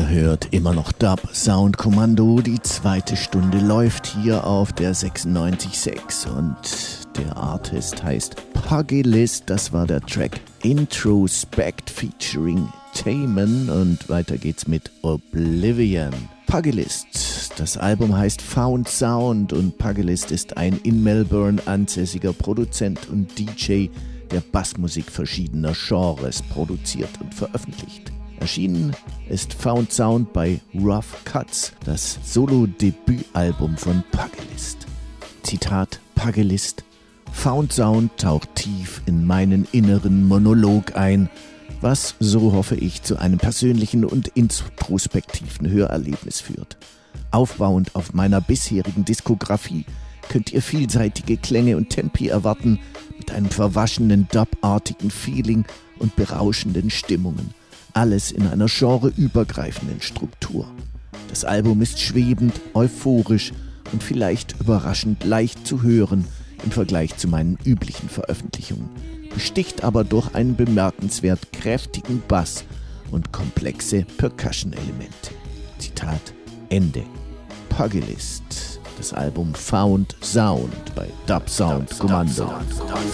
Ihr hört immer noch Dub Sound Kommando. Die zweite Stunde läuft hier auf der 96.6 und der Artist heißt Pugilist. Das war der Track Introspect featuring Taman und weiter geht's mit Oblivion. Pugilist. Das Album heißt Found Sound und Pugilist ist ein in Melbourne ansässiger Produzent und DJ, der Bassmusik verschiedener Genres produziert und veröffentlicht. Erschienen ist Found Sound bei Rough Cuts, das Solo-Debütalbum von Pugilist. Zitat Pugilist: Found Sound taucht tief in meinen inneren Monolog ein, was, so hoffe ich, zu einem persönlichen und introspektiven Hörerlebnis führt. Aufbauend auf meiner bisherigen Diskografie könnt ihr vielseitige Klänge und Tempi erwarten, mit einem verwaschenen Dub-artigen Feeling und berauschenden Stimmungen. Alles in einer genreübergreifenden Struktur. Das Album ist schwebend, euphorisch und vielleicht überraschend leicht zu hören im Vergleich zu meinen üblichen Veröffentlichungen, besticht aber durch einen bemerkenswert kräftigen Bass und komplexe Percussion-Elemente. Zitat Ende. Pugilist. Das Album Found Sound bei Dub Sound Kommando.